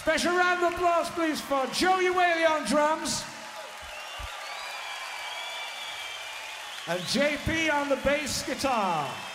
Special round of applause, please, for Joey Whaley on drums. And JP on the bass guitar.